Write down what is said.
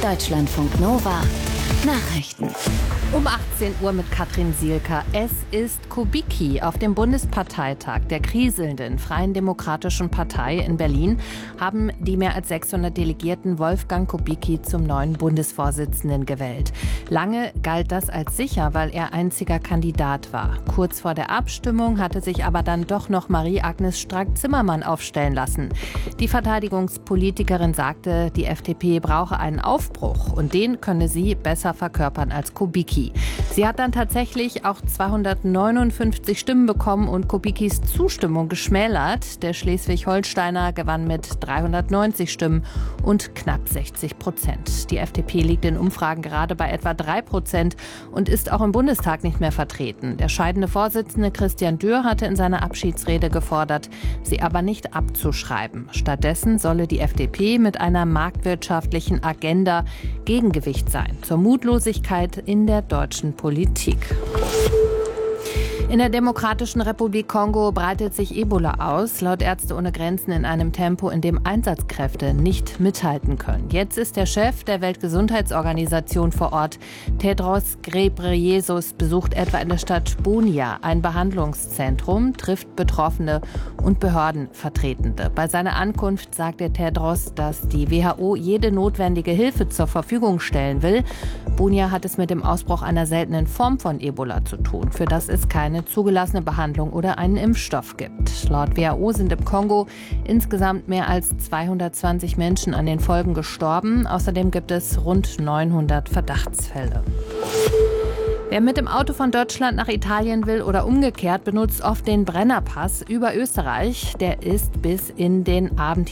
Deutschlandfunk Nova Nachrichten. Um 18 Uhr mit Katrin Sielker. Es ist Kubicki. Auf dem Bundesparteitag der kriselnden Freien Demokratischen Partei in Berlin haben die mehr als 600 Delegierten Wolfgang Kubicki zum neuen Bundesvorsitzenden gewählt. Lange galt das als sicher, weil er einziger Kandidat war. Kurz vor der Abstimmung hatte sich aber dann doch noch Marie-Agnes Strack-Zimmermann aufstellen lassen. Die Verteidigungspolitikerin sagte, die FDP brauche einen Aufbruch und den könne sie besser verkörpern als Kubicki. Sie hat dann tatsächlich auch 259 Stimmen bekommen und Kubickis Zustimmung geschmälert. Der Schleswig-Holsteiner gewann mit 390 Stimmen und knapp 60%. Die FDP liegt in Umfragen gerade bei etwa 3% und ist auch im Bundestag nicht mehr vertreten. Der scheidende Vorsitzende Christian Dürr hatte in seiner Abschiedsrede gefordert, sie aber nicht abzuschreiben. Stattdessen solle die FDP mit einer marktwirtschaftlichen Agenda Gegengewicht sein zur Mutlosigkeit in der deutschen Politik. In der Demokratischen Republik Kongo breitet sich Ebola aus, laut Ärzte ohne Grenzen in einem Tempo, in dem Einsatzkräfte nicht mithalten können. Jetzt ist der Chef der Weltgesundheitsorganisation vor Ort. Tedros Ghebreyesus besucht etwa in der Stadt Bunia ein Behandlungszentrum, trifft Betroffene und Behördenvertretende. Bei seiner Ankunft sagte Tedros, dass die WHO jede notwendige Hilfe zur Verfügung stellen will. Bunia hat es mit dem Ausbruch einer seltenen Form von Ebola zu tun, für das es keine zugelassene Behandlung oder einen Impfstoff gibt. Laut WHO sind im Kongo insgesamt mehr als 220 Menschen an den Folgen gestorben. Außerdem gibt es rund 900 Verdachtsfälle. Wer mit dem Auto von Deutschland nach Italien will oder umgekehrt, benutzt oft den Brennerpass über Österreich. Der ist bis in den Abend